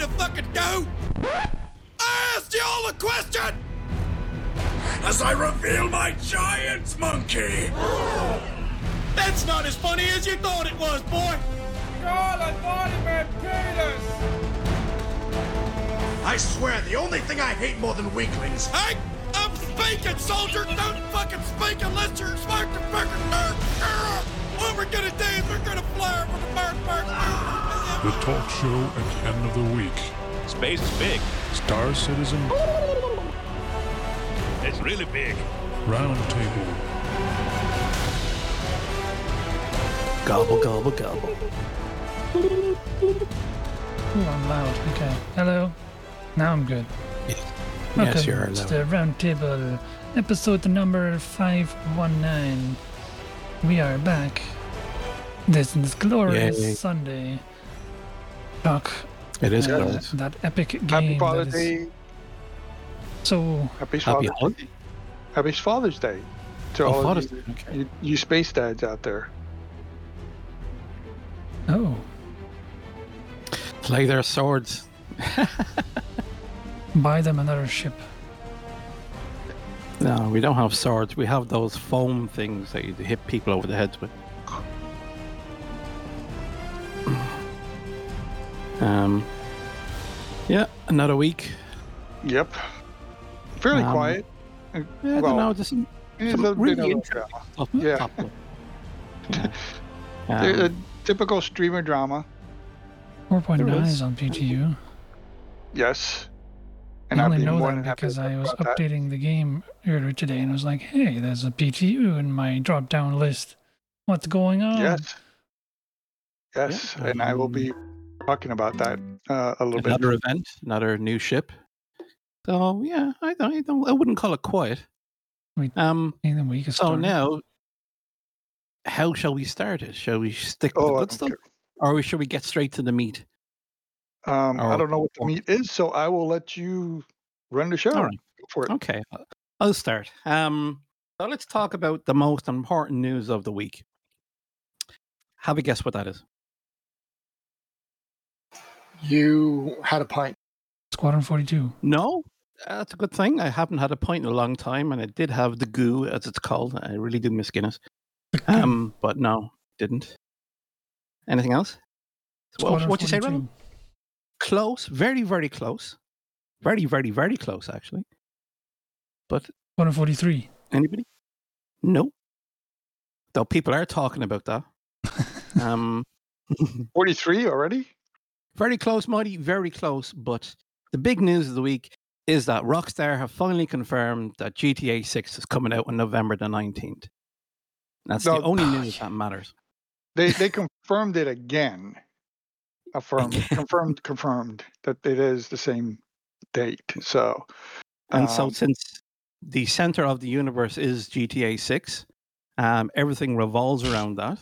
to fucking do? I asked y'all a question! As I reveal my giant monkey! That's not as funny as you thought it was, boy! God, I thought he meant penis! I swear, the only thing I hate more than weaklings. Hey! I'm speaking, soldier! Don't fucking speak unless you're smart to fucking nerd! What we're gonna do is we're gonna fly over the bird. The talk show at the end of the week. Space is big. Star Citizen It's really big. Roundtable. Gobble, gobble, gobble. Ooh, I'm loud. Okay. Hello. Now I'm good. Yes, you're Welcome to loud. the round table, episode number 519. We are back. This is glorious Yay. Sunday. Talk It is glorious. that epic game. Happy Father's that is Day. so Happy Happy Father's holiday. Happy Father's Day to Oh, all Father's of you, Day, okay. you space dads out there. oh, Play their swords. buy them another ship. No, we don't have swords. We have those foam things that you hit people over the heads with. Yeah, another week. Yep. Fairly quiet. Yeah, I Well, don't know. There's some It's a bit really of a interesting drama. stuff Yeah. happening. Yeah. A typical streamer drama. 4.9 There is. is on PTU. Yes. I I'd only be know more that than happy because to I talk was about that. updating the game earlier today and was like, hey, there's a PTU in my drop down list. What's going on? Yes. Yes, Yeah, and I will be talking about that a little bit. Another event, another new ship. So yeah, I wouldn't call it quiet. We- Um. And then we can So start. now, how shall we start it? Shall we stick with Oh, the I good don't stuff, care. or should we get straight to the meat? I Or- don't know what the or- meat is, so I will let you run the show. All right. Go for it. Okay, I'll start. So let's talk about the most important news of the week. Have a guess what that is? You had a pint. Squadron 42. No, that's a good thing. I haven't had a pint in a long time, and I did have the goo, as it's called. I really do miss Guinness. But no, didn't. Anything else? Squadron What'd you say, 42. Ronald? Close, very, very close. Very, very, very close, actually. But Squadron 43. anybody? No. Though people are talking about that. 43 already? Very close, Mighty, very close. But the big news of the week is that Rockstar have finally confirmed that GTA 6 is coming out on November the 19th. That's the No. only news that matters. They confirmed it again. Confirmed that it is the same date. So And so since the center of the universe is GTA 6, everything revolves around that.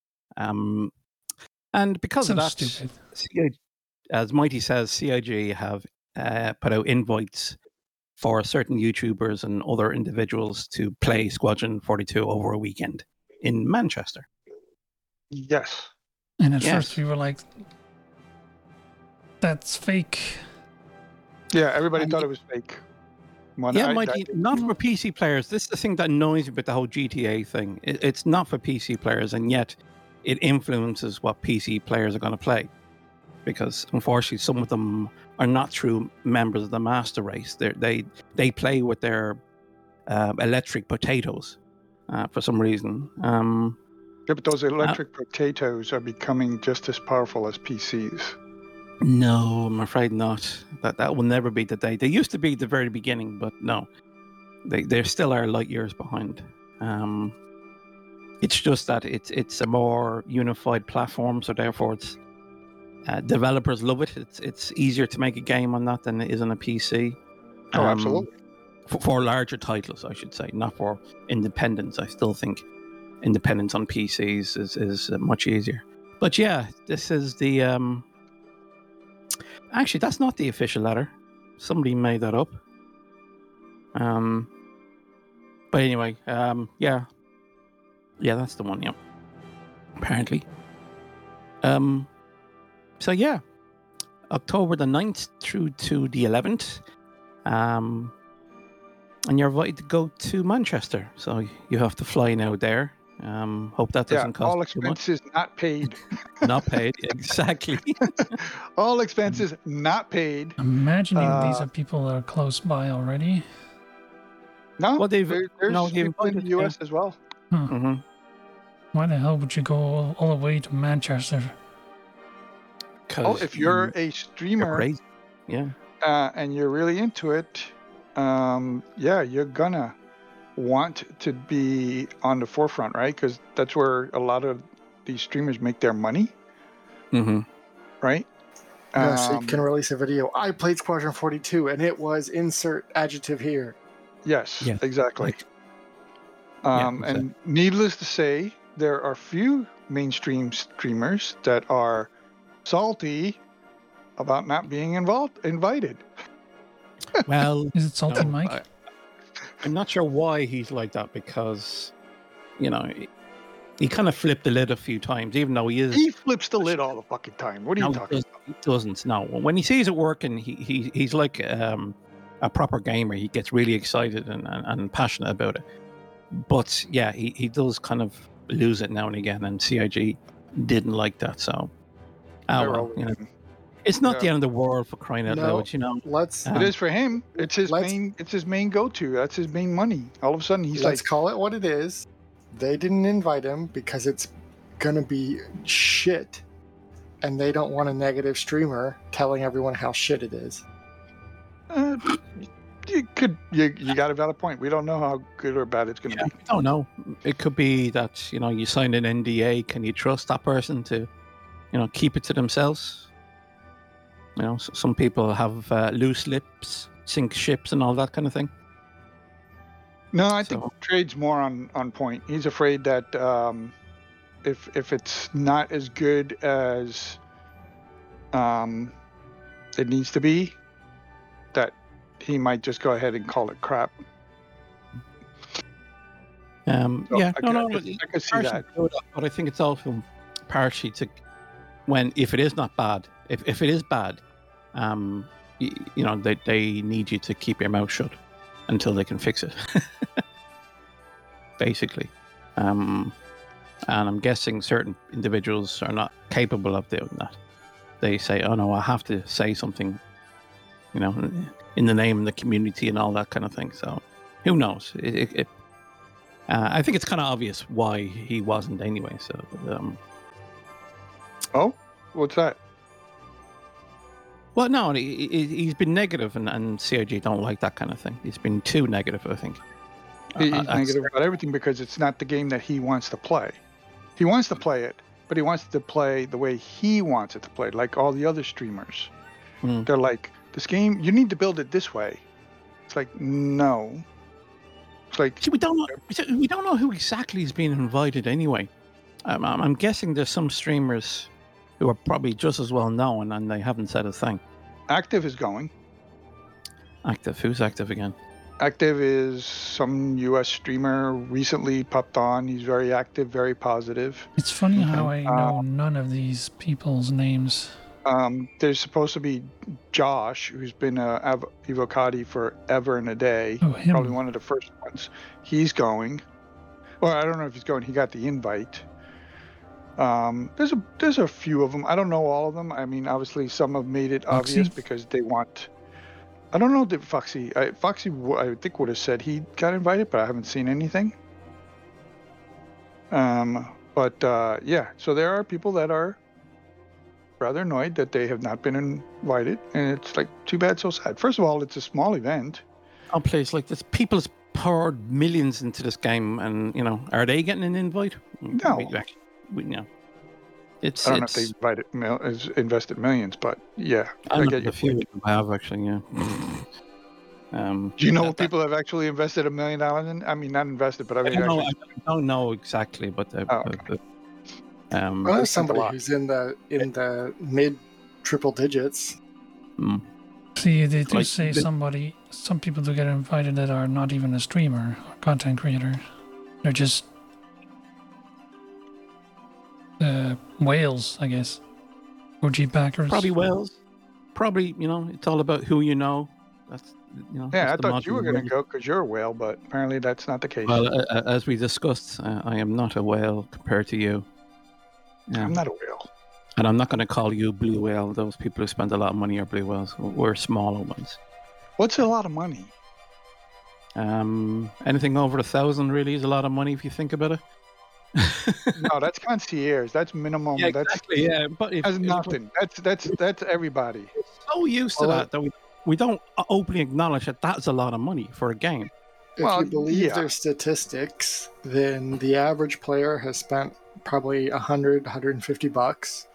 And because So of that, stupid. as Mighty says, CIG have put out invites for certain YouTubers and other individuals to play Squadron 42 over a weekend in Manchester. yes. And at Yes. first we were like, that's fake. Yeah, everybody And thought it was fake. When Yeah, I- Mighty, not for PC players. This is the thing that annoys me about the whole GTA thing. It's not for PC players, and yet it influences what PC players are going to play. Because unfortunately, some of them are not true members of the master race. They play with their electric potatoes for some reason. Yeah, but those electric potatoes are becoming just as powerful as PCs. No, I'm afraid not. That will never be the day. They used to be at the very beginning, but no, they still are light years behind. It's just that it's a more unified platform, so therefore it's developers love it. It's easier to make a game on that than it is on a PC. Oh, absolutely. For larger titles, I should say, not for independents. I still think independence on PCs is much easier. But yeah, this is the. Actually, that's not the official letter. Somebody made that up. But anyway, yeah, that's the one. Yeah, apparently. So yeah, October the 9th through to the 11th. And you're invited to go to Manchester. So you have to fly now there. Hope that doesn't cost all too much. expenses not paid. Not paid, exactly. All expenses not paid. Imagining these are people that are close by already. No, Well, they've- there's no, they've people in the invited, US as well. hmm Why the hell would you go all the way to Manchester? Oh, if you're a you're streamer crazy. Yeah. and you're really into it, you're gonna want to be on the forefront, right? Because that's where a lot of these streamers make their money, hmm right? So you can release a video. I played Squadron 42, and it was insert adjective here. Yes, Yeah, exactly. like- Yeah, And needless to say, there are few mainstream streamers that are salty about not being invited. Is Well, it Salty no, Mike? I'm not sure why he's like that because, you know, he kind of flipped the lid a few times, even though he is. He flips the lid all the fucking time. What are No, you he talking doesn't. He doesn't. No, when he sees it working, he's like a proper gamer. He gets really excited and passionate about it. But yeah, he does kind of lose it now and again, and CIG didn't like that. So, well, you know, it's not the Yeah. end of the world for crying out No. loud, you know. Let's It is for him. It's his Let's- main. It's his main go-to. That's his main money. All of a sudden, he's let's like, call it what it is. They didn't invite him because it's gonna be shit, and they don't want a negative streamer telling everyone how shit it is. you got a valid point. We don't know how good or bad it's going to Yeah, I don't know. It could be that, you know, you signed an NDA. Can you trust that person to, you know, keep it to themselves? You know, some people have loose lips, sink ships, and all that kind of thing. be. No, I think So- Trade's more on point. He's afraid that if it's not as good as it needs to be, that he might just go ahead and call it crap. So Yeah, I no, could see partially that. to it, but I think it's also partially to if it is not bad, if it is bad, you know, they need you to keep your mouth shut until they can fix it. Basically, and I'm guessing certain individuals are not capable of doing that. They say, "Oh no, I have to say something," you know, in the name of the community and all that kind of thing. So, who knows? I think it's kind of obvious why he wasn't anyway. So, Oh, what's that? well, no, he's been negative, and CIG don't like that kind of thing. He's been too negative, I think. He's That's- negative about everything because it's not the game that he wants to play. He wants to play it, but he wants to play the way he wants it to play, like all the other streamers. Mm. They're like, this game, you need to build it this way. It's like, no. It's like, See, we don't know who exactly is being invited anyway. I'm guessing there's some streamers who are probably just as well known, and they haven't said a thing. Active is going. Active? Who's active again? Active is some US streamer recently popped on. He's very active, very positive. It's funny how I know none of these people's names. There's supposed to be Josh, who's been Evocati forever and a day. Oh, him. Probably one of the first ones. He's going. Well, I don't know if he's going. He got the invite. There's a few of them. I don't know all of them. I mean, obviously, some have made it Foxy? obvious because they want. I don't know that Foxy. Foxy, I think would have said he got invited, but I haven't seen anything. Yeah. So there are people that are rather annoyed that they have not been invited, and it's like too bad, so sad. First of all, it's a small event. Oh, please, like this, people has poured millions into this game, and you know, are they getting an invite? No. No. It's. I don't know if they invested millions, but yeah, I get a your few point. of them have actually, yeah. Do you know that- what people have actually invested $1 million in? I mean, not invested, but I I mean, don't know, actually, I don't know exactly, but okay. Well, there's spent a somebody lot. who's in the mid triple digits. See, they do Like, say some people do get invited that are not even a streamer or content creator. They're just whales, I guess. OG backers. probably Wales. probably, it's all about who you know. That's, Yeah, I that's the thought you were modern going to world. go because you're a whale, but apparently that's not the case. Well, as we discussed, I am not a whale compared to you. Yeah. I'm not a whale. And I'm not going to call you blue whale. Those people who spend a lot of money are blue whales. We're smaller ones. What's a lot of money? Anything over 1,000 really is a lot of money if you think about it. No, that's concierge. That's minimum. Yeah, That's exactly. Yeah, but that's nothing. That's everybody. we're so used to that we don't openly acknowledge that that's a lot of money for a game. If Well, you believe yeah. their statistics, then the average player has spent probably $100-$150.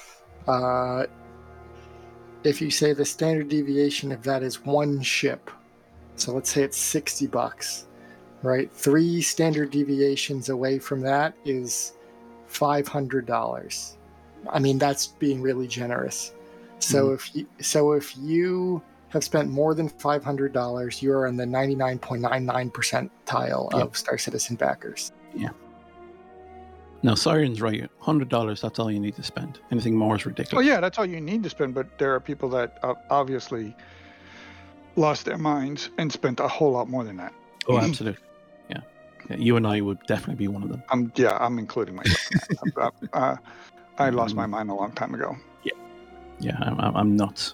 If you say the standard deviation of that is one ship, so let's say it's $60, right? 3 standard deviations away from that is $500. I mean, that's being really generous. So if you have spent more than $500, you're in the 99.99 percentile of Star Citizen backers. No, Siren's right. $100, that's all you need to spend. Anything more is ridiculous. Well, yeah, that's all you need to spend. But there are people that obviously lost their minds and spent a whole lot more than that. Oh, absolutely. Yeah. You and I would definitely be one of them. I'm including myself in that. I lost my mind a long time ago. Yeah, I'm nuts.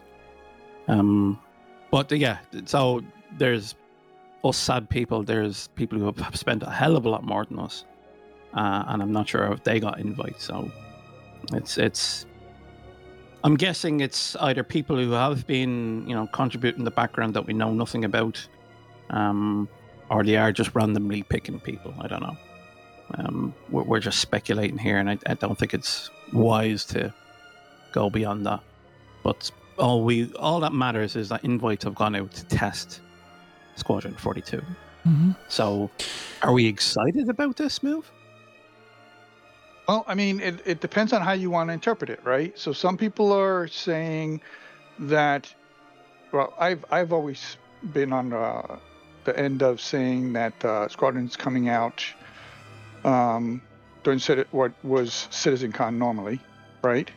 But yeah, so there's us sad people. There's people who have spent a hell of a lot more than us, and I'm not sure if they got invites. So it's. I'm guessing it's either people who have been, contributing the background that we know nothing about, or they are just randomly picking people. I don't know. We're just speculating here, and I don't think it's wise to go beyond that. But all that matters is that invites have gone out to test Squadron 42. Mm-hmm. So, are we excited about this move? Well, I mean, it depends on how you want to interpret it, right? So some people are saying that. Well, I've always been on the end of saying that Squadron's coming out during what was CitizenCon normally, right?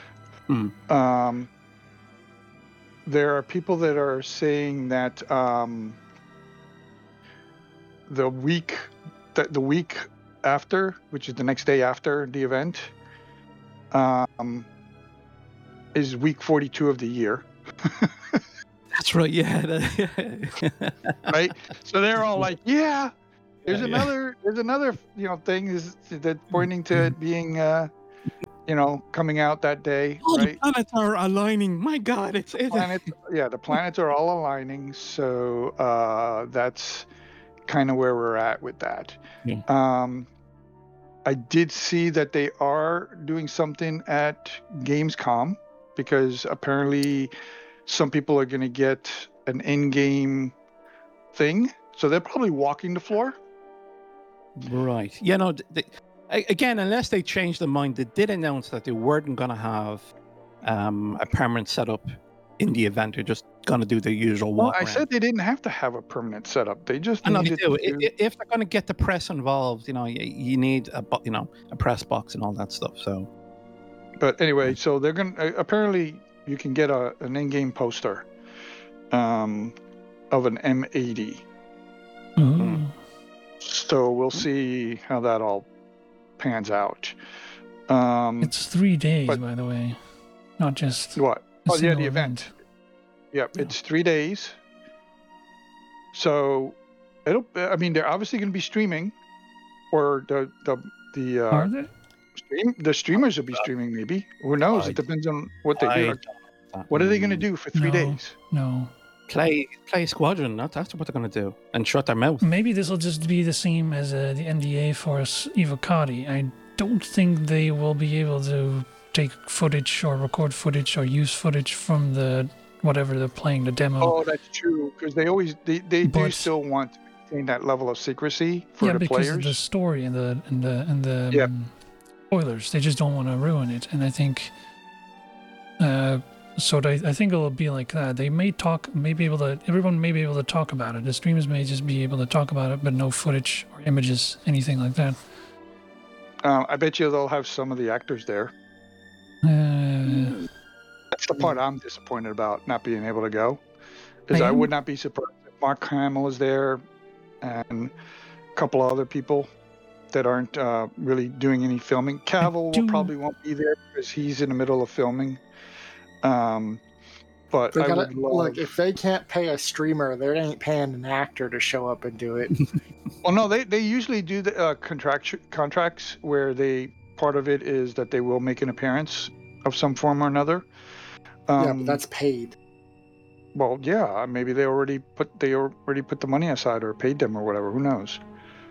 There are people that are saying that the week after, which is the next day after the event, is week 42 of the year. That's right. Yeah. Right. So they're all like, "Yeah, there's another thing is that pointing to it being coming out that day." All right? the planets are aligning. My God, it's the planets are all aligning. So that's kind of where we're at with that. Yeah. I did see that they are doing something at Gamescom because apparently some people are going to get an in-game thing. So they're probably walking the floor. Right. Yeah, no, again, unless they changed their mind, they did announce that they weren't going to have a permanent setup in the event. They're just going to do the usual walk I around. said they didn't have to have a permanent setup. They just I know they needed do. to If they're going to get the press involved, you need a press box and all that stuff. So, But anyway, so they're going to apparently you can get an in-game poster of an M80. Ooh. So we'll see how that all pans out. It's 3 days, but- by the way, not just What? a Oh, yeah, the single event. Yep, it's 3 days. So they're obviously going to be streaming, or Are they? the streamers will be streaming maybe. Who knows? It depends on what they do. What are they going to do for 3 No. days? No. Play Squadron. That's what they're going to do, and shut their mouth. Maybe this will just be the same as the NDA for Evocati. I don't think they will be able to take footage or record footage or use footage from whatever they're playing, the demo. Oh, that's true. Because they do But- still want to maintain that level of secrecy for yeah, the because players. of the story and the Yep. spoilers. They just don't want to ruin it, and I think. I think it'll be like that. They may everyone may be able to talk about it. The streamers may just be able to talk about it, but no footage or images, anything like that. I bet you they'll have some of the actors there. That's the part I'm disappointed about not being able to go. Is I am- would not be surprised if Mark Hamill is there, and a couple of other people that aren't really doing any filming. Cavill probably won't be there because he's in the middle of filming. But They I gotta would love. look, if they can't pay a streamer, they ain't paying an actor to show up and do it. Well, no, they usually do the contracts where part of it is that they will make an appearance of some form or another. Yeah, but that's paid. Well, yeah, maybe they already put the money aside or paid them or whatever. Who knows?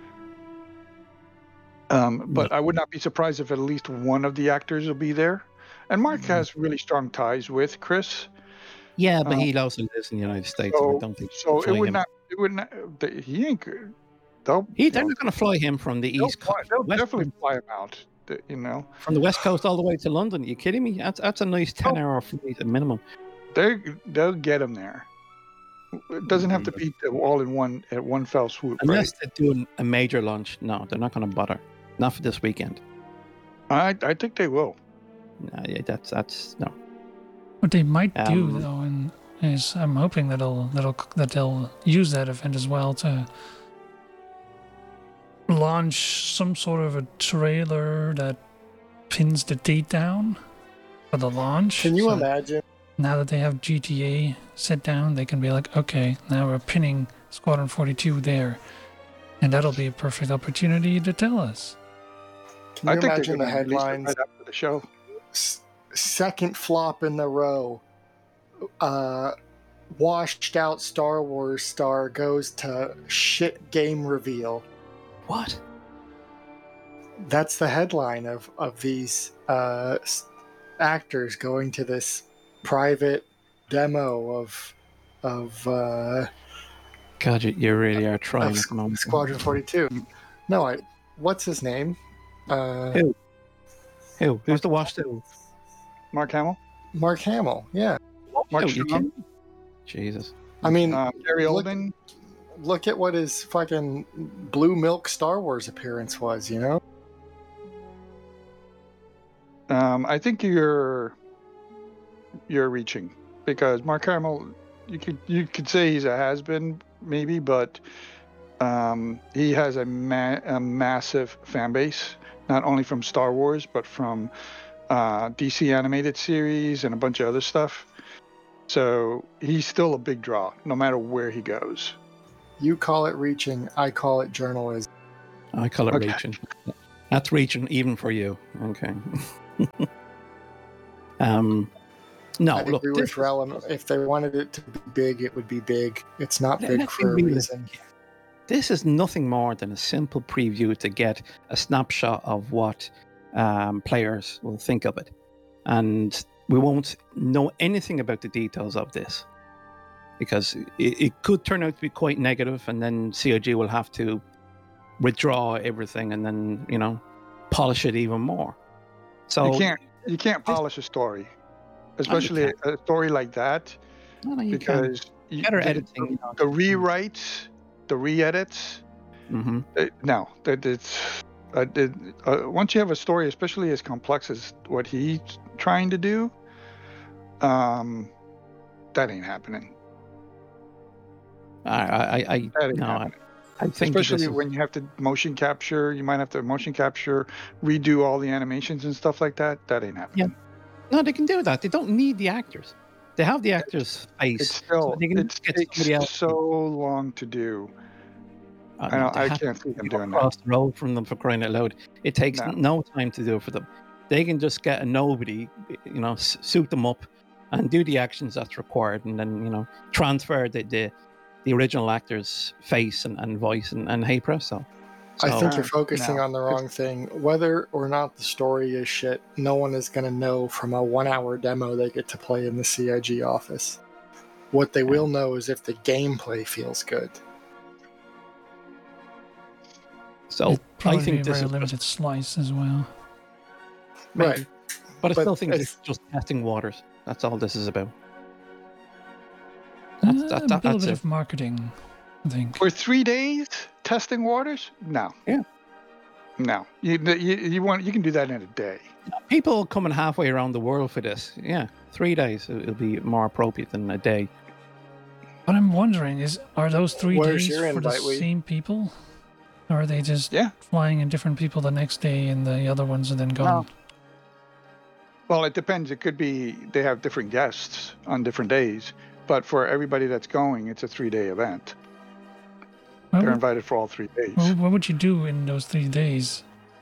But I would not be surprised if at least one of the actors will be there. And Mark has really strong ties with Chris. Yeah, but he also lives in the United States, so I don't think so. they'll fly him. It would not. He ain't good. They're not going to fly him from the East Coast. They'll definitely fly him out. From the West Coast all the way to London. Are you kidding me? That's a nice 10-hour flight at minimum. They'll get him there. It doesn't have to be all in one fell swoop. Unless they're doing a major launch, no, they're not going to bother. Not for this weekend. I think they will. No, yeah, that's no. What they might do though, is I'm hoping that they'll use that event as well to launch some sort of a trailer that pins the date down for the launch. Can you imagine? Now that they have GTA set down, they can be like, okay, now we're pinning Squadron 42 there, and that'll be a perfect opportunity to tell us. Can you imagine the headlines? Right after the show. Second flop in the row. Washed out Star Wars star goes to shit game reveal. What? That's the headline of these actors going to this private demo of God, you really are trying at the moment. Squadron 42. No, what's his name? Who? Who's the washed out? Mark Hamill. Mark Hamill. Yeah. Mark Strong. Jesus. I mean, Gary Oldman. Look at what his fucking Blue Milk Star Wars appearance was. You know. I think you're reaching, because Mark Hamill, you could say he's a has-been maybe, but he has a massive fan base, not only from Star Wars but from DC animated series and a bunch of other stuff. So he's still a big draw, no matter where he goes. You call it reaching, I call it journalism. I call it reaching. That's reaching even for you. Okay. No, I look. agree with Relum. If they wanted it to be big, it would be big. It's not big for a reason. This is nothing more than a simple preview to get a snapshot of what players will think of it. And we won't know anything about the details of this, because it could turn out to be quite negative, and then COG will have to withdraw everything and then, polish it even more. So you can't polish a story, especially a story like that, because better editing, the rewrites, the re-edits. Mm-hmm. Once you have a story, especially as complex as what he's trying to do, that ain't happening. I think especially when you have to motion capture, you might have to motion capture, redo all the animations and stuff like that. That ain't happening. Yeah. No, they can do that. They don't need the actors. They have the actors' face. It's still, so they can it takes so long to do. I can't see them doing that. Across the road from them, for crying out loud. It takes no time to do it for them. They can just get a nobody, suit them up and do the actions that's required, and then, transfer the original actor's face and voice and hey presto. I think you're focusing on the wrong thing. Whether or not the story is shit, no one is going to know from a 1-hour demo they get to play in the CIG office. What they will know is if the gameplay feels good. So I think be a this very is limited slice as well. Right. But I still think it's just testing waters. That's all this is about. That's a little bit it. of marketing, I think. For 3 days testing waters? No. Yeah. No, you can do that in a day. People coming halfway around the world for this. Yeah, 3 days. It'll be more appropriate than a day. What I'm wondering is, are those 3 Where's days your for the invite, Wee? same people? Or are they just Yeah. flying in different people the next day and the other ones are then gone? Well, it depends. It could be they have different guests on different days, but for everybody that's going, it's a 3-day event. Well, They're invited for all 3 days. well, what would you do in those 3 days?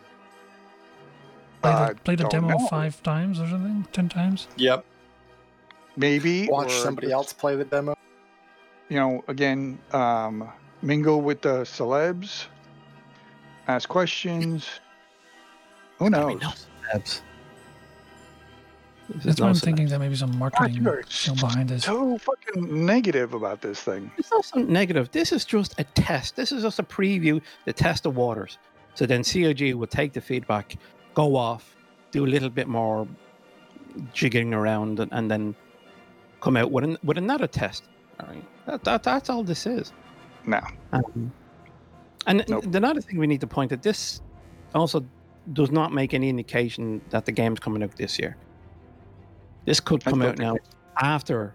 Play the don't demo know. 5 times or something? 10 times? Yep. Maybe Watch or somebody just, else play the demo. Again, mingle with the celebs, ask questions. Who knows? Abs. That's why I'm thinking that maybe some marketing you are still behind this. So fucking negative about this thing. It's not something negative. This is just a test. This is just a preview, the test of waters. So then COG will take the feedback, go off, do a little bit more jigging around, and then come out with another test. All right, that's all this is. No. And Nope. another thing we need to point out: this also does not make any indication that the game's coming out this year. This could come out now after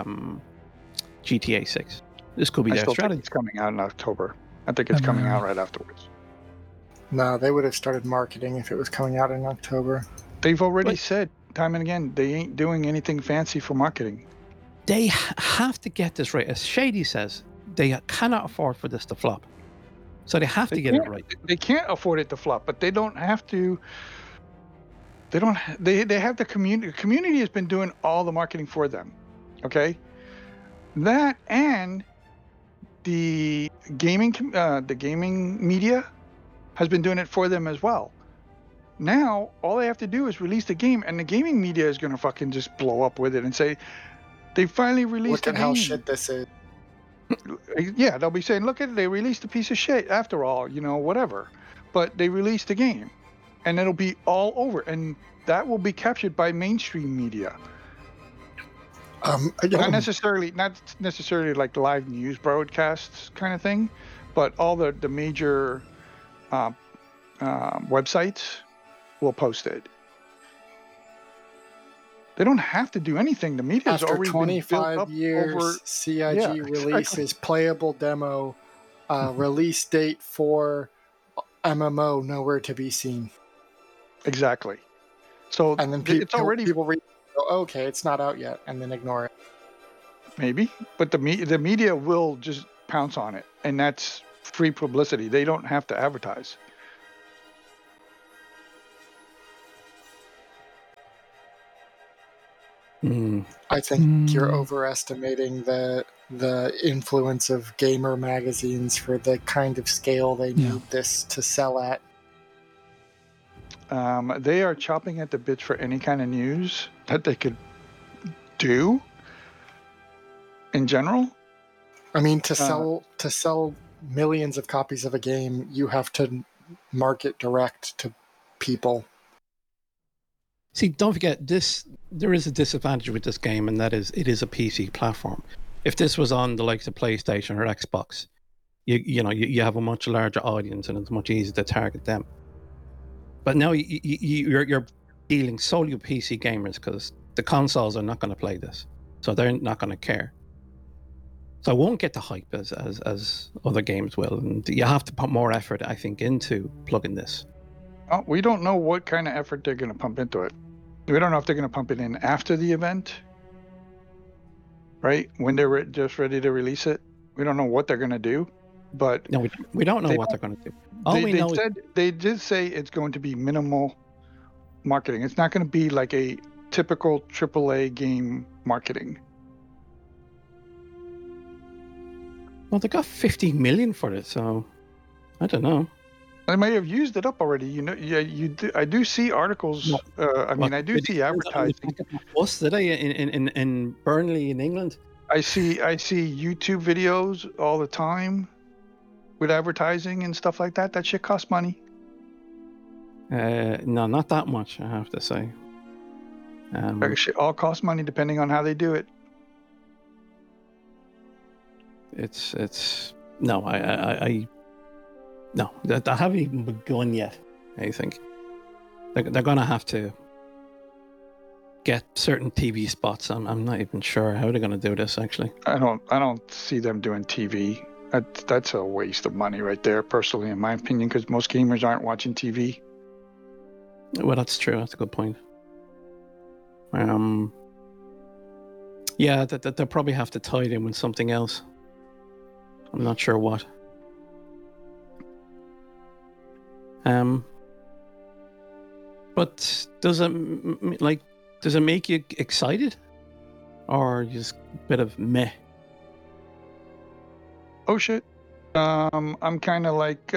GTA 6. This could be I their still think strategy. it's coming out in October. I think it's coming out right afterwards. No, they would have started marketing if it was coming out in October. They've already But- said time and again they ain't doing anything fancy for marketing. They have to get this right. As Shady says, they cannot afford for this to flop. So they have to get it right. They can't afford it to flop, but they don't have to. They don't. They have the community. The community has been doing all the marketing for them. Okay, that and the gaming media has been doing it for them as well. Now all they have to do is release the game, and the gaming media is going to fucking just blow up with it and say they finally released Look the at how game. shit this is. Yeah, they'll be saying, look at it, they released a piece of shit after all, whatever. But they released the game. And it'll be all over. And that will be captured by mainstream media. Not necessarily like live news broadcasts kind of thing, but all the major websites will post it. They don't have to do anything. The media's After already been built 25 up years, over. CIG Yeah, releases playable demo, release date for MMO nowhere to be seen. Exactly. So And then it's already people read, go, okay, it's not out yet, and then ignore it. maybe, but the media will just pounce on it, and that's free publicity. They don't have to advertise. I think you're overestimating the influence of gamer magazines for the kind of scale they need this to sell at. They are chopping at the bits for any kind of news that they could do. In general, I mean, to sell millions of copies of a game, you have to market direct to people. See, don't forget this. There is a disadvantage with this game, and that is it is a PC platform. If this was on the likes of PlayStation or Xbox, you have a much larger audience, and it's much easier to target them. But now you're dealing solely with PC gamers because the consoles are not going to play this, so they're not going to care. So I won't get the hype as other games will, and you have to put more effort, I think, into plugging this. well, we don't know what kind of effort they're going to pump into it. We don't know if they're going to pump it in after the event, right? When they're just ready to release it. We don't know what they're going to do, but No, we don't know what they're going to do. All we know is they did say it's going to be minimal marketing. It's not going to be like a typical AAA game marketing. well, they got 50 million for it, so I don't know. They may have used it up already. I do see articles. I do see advertising. What's today in Burnley in England? I see YouTube videos all the time with advertising and stuff like that. That shit costs money. No, not that much, I have to say. That shit all costs money depending on how they do it. It's no, I haven't even begun yet. I think they're going to have to get certain TV spots. I'm not even sure how they're going to do this. Actually, I don't see them doing TV. That's a waste of money right there, personally, in my opinion, because most gamers aren't watching TV. Well, that's true. That's a good point. Yeah, they'll probably have to tie it in with something else. I'm not sure what. But does it make you excited, or just a bit of meh? Oh shit! I'm kind of like,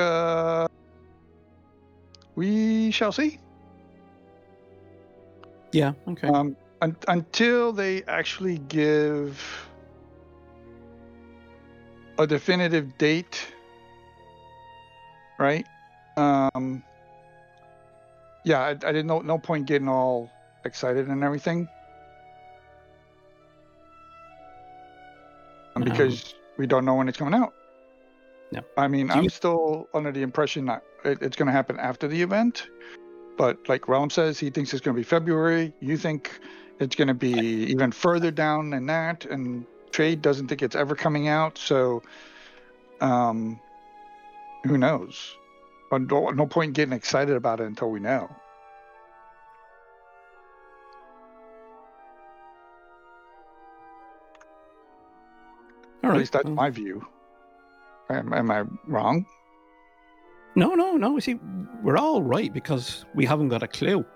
we shall see. Yeah. Okay. Until they actually give a definitive date, right? Yeah, I didn't know. No point getting all excited and everything, because we don't know when it's coming out. No. I mean, I'm still under the impression that it's going to happen after the event, but like Realm says, he thinks it's going to be February. You think it's going to be even further down than that, and Trade doesn't think it's ever coming out. So, who knows? But no point getting excited about it until we know. At least that's my view. Am I wrong? No. See, we're all right because we haven't got a clue.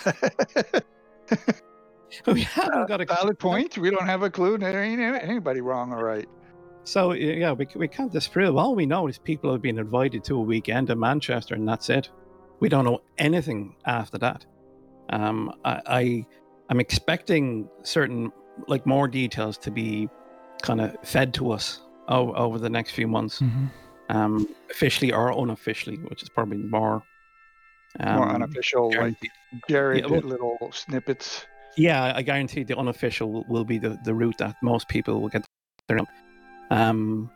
We haven't got a valid point. We don't have a clue. There ain't anybody wrong or right. So yeah, we can't disprove. All we know is people have been invited to a weekend in Manchester, and that's it. We don't know anything after that. I'm expecting certain, like, more details to be kind of fed to us over the next few months, officially or unofficially, which is probably more unofficial, guaranteed. like Jared little snippets. Yeah, I guarantee the unofficial will be the route that most people will get their own.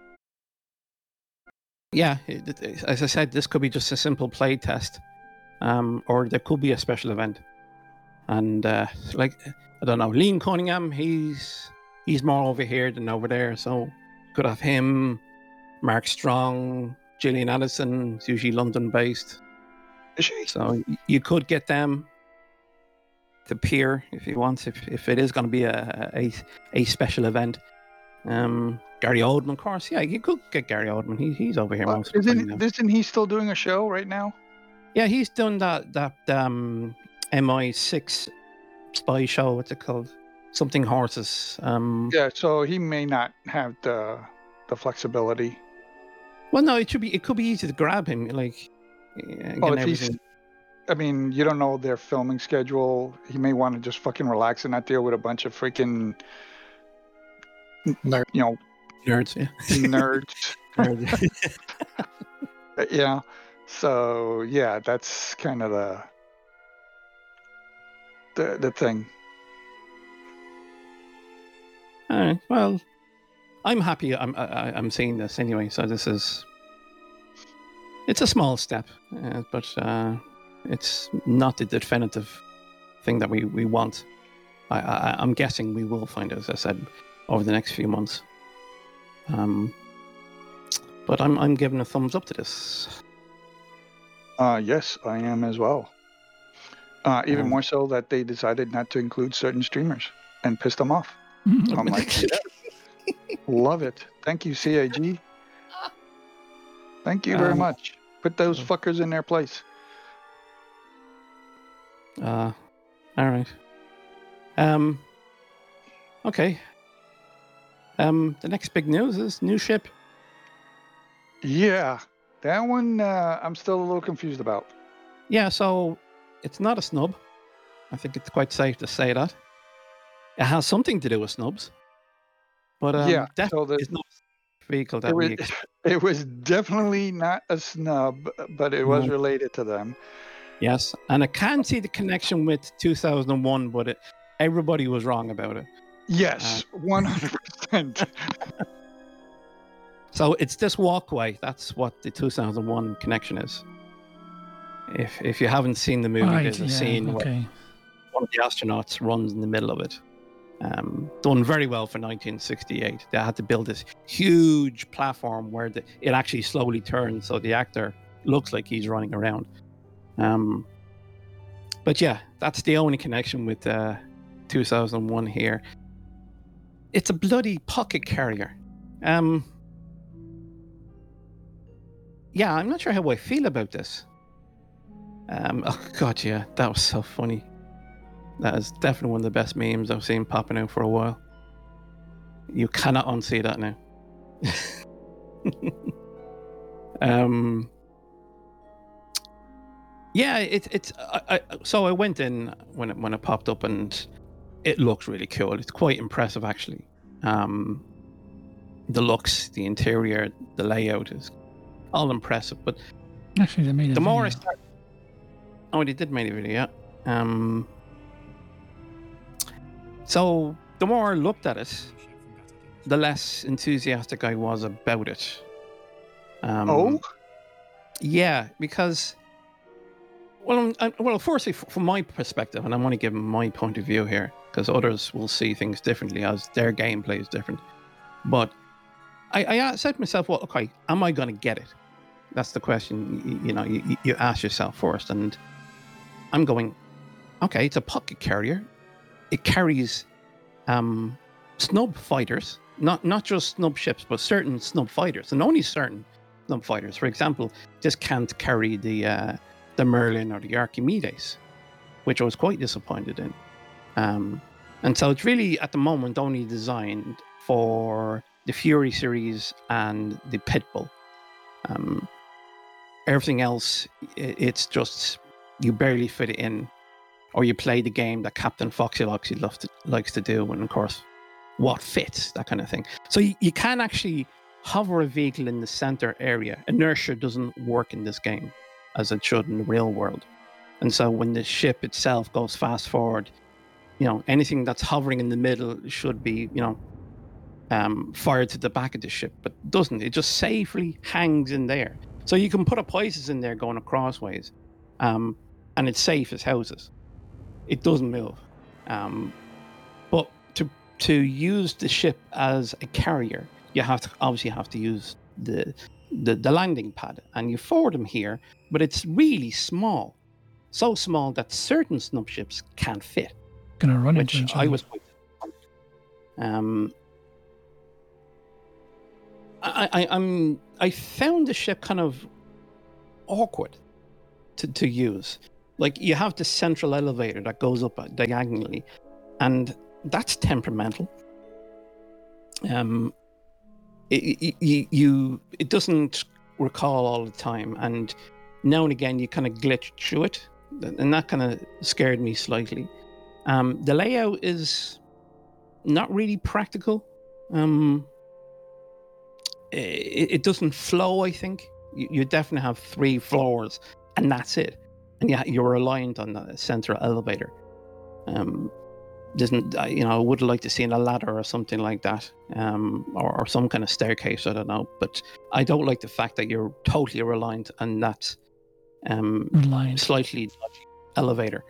Yeah, as I said, this could be just a simple play test, or there could be a special event. And like, I don't know, Liam Cunningham, he's more over here than over there, so could have him, Mark Strong, Gillian Addison, it's usually London-based. Is she? So you could get them to appear if you want, if it is going to be a special event. Gary Oldman, of course. Yeah, you could get Gary Oldman. He's over here most of the time now. Isn't he still doing a show right now? Yeah, he's done that MI6 spy show. What's it called? Something Horses. Yeah, so he may not have the flexibility. Well, no, it could be easy to grab him. Like, I mean, you don't know their filming schedule. He may want to just fucking relax and not deal with a bunch of freaking nerds. Yeah. Nerds. Yeah. So yeah, that's kind of the thing. All right. Well, I'm happy. I'm seeing this anyway. So it's a small step, but it's not the definitive thing that we want. I'm guessing we will find it, as I said, over the next few months. But I'm giving a thumbs up to this. Yes, I am as well. Even more so that they decided not to include certain streamers and pissed them off. I'm like, yeah. Love it. Thank you, CIG. Thank you very much. Put those fuckers in their place. All right. Okay. The next big news is new ship. Yeah, that one I'm still a little confused about. Yeah, so it's not a snub. I think it's quite safe to say that. It has something to do with snubs. But yeah, definitely it's not a vehicle that it was definitely not a snub, but it was related to them. Yes, and I can see the connection with 2001, but everybody was wrong about it. Yes, 100%. So it's this walkway. That's what the 2001 connection is. If you haven't seen the movie, Right, there's a yeah, scene where okay. one of the astronauts runs in the middle of it. Done very well for 1968. They had to build this huge platform where it actually slowly turns, so the actor looks like he's running around. But yeah, that's the only connection with 2001 here. It's a bloody pocket carrier. Yeah, I'm not sure how I feel about this. Oh god, yeah, that was so funny. That is definitely one of the best memes I've seen popping out for a while. You cannot unsee that now. Yeah, it's. So I went in when it popped up, and it looks really cool. It's quite impressive, actually. The looks, the interior, the layout is all impressive. But Actually, they made a the more I video. start, they did make a video. Yeah. So the more I looked at it, the less enthusiastic I was about it. Yeah, because, well, firstly, from my perspective, and I'm only giving my point of view here, because others will see things differently as their gameplay is different. But I said to myself, well, okay, am I going to get it? That's the question, you ask yourself first. And I'm going, okay, it's a pocket carrier. It carries snub fighters, not just snub ships, but certain snub fighters, and only certain snub fighters. For example, this can't carry the Merlin or the Archimedes, which I was quite disappointed in. And so it's really, at the moment, only designed for the Fury series and the Pitbull. Everything else, it's just, you barely fit it in, or you play the game that Captain Foxy likes to do, and of course, what fits, that kind of thing. So you can actually hover a vehicle in the center area. Inertia doesn't work in this game as it should in the real world. And so when the ship itself goes fast forward, anything that's hovering in the middle should be, fired to the back of the ship, but it doesn't. It just safely hangs in there. So you can put a Pisces in there going acrossways, and it's safe as houses. It doesn't move. But to use the ship as a carrier, you obviously have to use the landing pad, and you forward them here, but it's really small. So small that certain snub ships can't fit. Gonna run which into each I other. was quite I found the ship kind of awkward to use. Like, you have this central elevator that goes up diagonally, and that's temperamental. It doesn't recall all the time, and now and again you kind of glitch through it, and that kind of scared me slightly. The layout is not really practical. It doesn't flow, I think. You definitely have 3 floors, and that's it. And you're reliant on the central elevator. I would like to see a ladder or something like that, or some kind of staircase. I don't know, but I don't like the fact that you're totally reliant on that slightly dodgy elevator.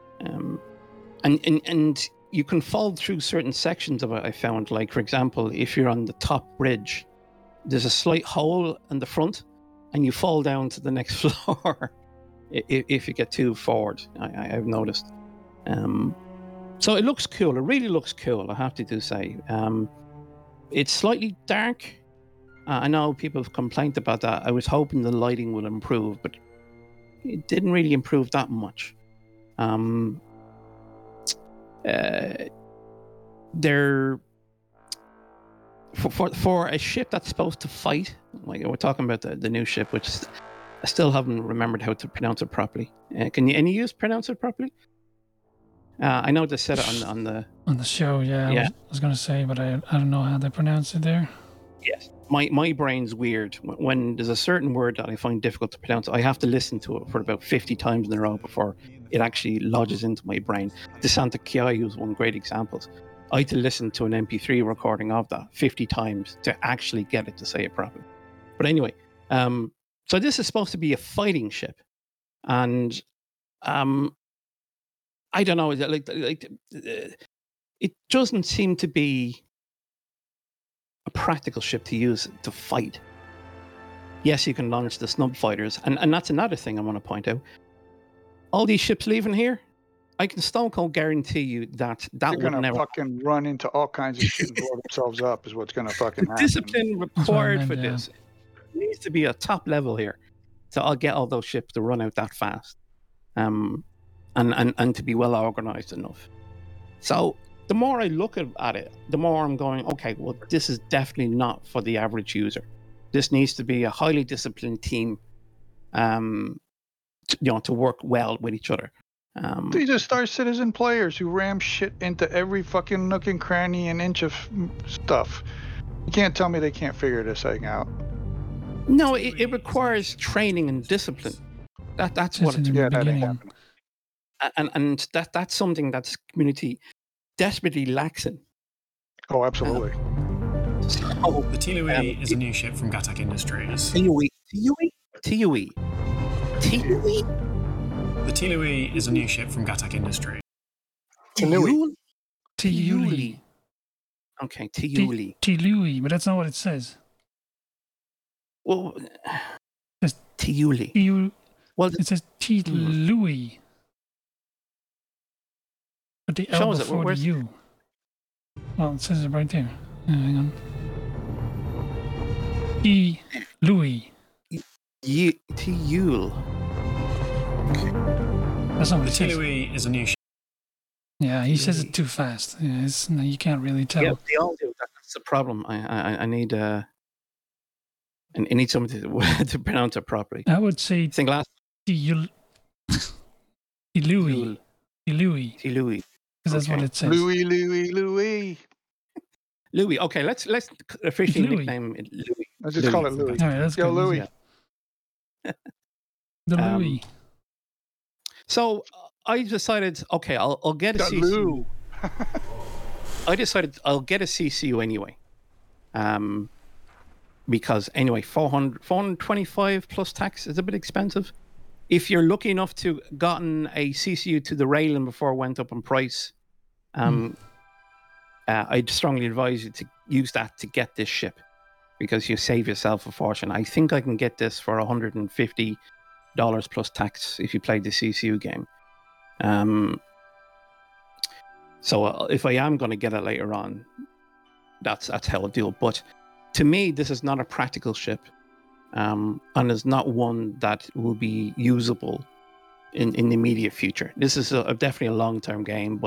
And you can fall through certain sections of it. I found, like, for example, if you're on the top bridge, there's a slight hole in the front, and you fall down to the next floor if you get too forward. I've noticed. So it looks cool. It really looks cool, I have to say. It's slightly dark. I know people have complained about that. I was hoping the lighting would improve, but it didn't really improve that much. For a ship that's supposed to fight, like we're talking about the new ship, which I still haven't remembered how to pronounce it properly. Can you pronounce it properly? I know they said it on the show. Yeah, Yeah. I was gonna say, but I don't know how they pronounce it there. Yes. My brain's weird. When there's a certain word that I find difficult to pronounce, I have to listen to it for about 50 times in a row before it actually lodges into my brain. The Santa Chiai was one great example. I had to listen to an MP3 recording of that 50 times to actually get it to say it properly. But anyway, so this is supposed to be a fighting ship. And I don't know, it doesn't seem to be a practical ship to use to fight. Yes, you can launch the snub fighters, and that's another thing I want to point out. All these ships leaving here, I can stone cold guarantee you that They're would gonna never. fucking run into all kinds of shit and blow themselves up. Is what's gonna fucking The happen. discipline required for meant, yeah. this needs to be a top level here. So I'll get all those ships to run out that fast, and to be well organized enough. So the more I look at it, the more I'm going, okay, well, this is definitely not for the average user. This needs to be a highly disciplined team, to work well with each other. These are Star Citizen players who ram shit into every fucking nook and cranny and inch of stuff. You can't tell me they can't figure this thing out. No, it requires training and discipline. That's what it's. Yeah, that ain't beginning. happening. And that's something that's community desperately lacks in. Oh, absolutely. So, The Tilui is a new ship from Gatak Industries. TUE. The Tilui is a new ship from Gatak Industries. Tanui. Tilui. Okay, Tilui. Tilui, but that's not what it says. Well, It's Tilui. Well, It says Tilui. But the L Show us it. before the Where's- U. Well, it says it right there. Hang on. Tilui. Tiul. That's not what The it says. Tilui is a new ship. Yeah, he says it too fast. Yeah, you can't really tell. Yeah, they all do. That's the problem. I need I need someone to pronounce it properly. I would say I think last Tilui. Tilui. Tilui. Tilui. Because that's what Okay. it says. Louis. Louis. Okay, let's officially Louis. nickname it Louis. Let's just call it Louis. All right, let's Yo, go. Louis. The Louis. So I decided, okay, I'll get a Got CCU. Lou. I decided I'll get a CCU anyway. Because anyway, 425 plus tax is a bit expensive. If you're lucky enough to gotten a CCU to the railing before it went up in price, I'd strongly advise you to use that to get this ship, because you save yourself a fortune. I think I can get this for $150 plus tax if you play the CCU game. So if I am going to get it later on, that's how I'll do it. But to me, this is not a practical ship, and is not one that will be usable in the immediate future. This is definitely a long-term game, but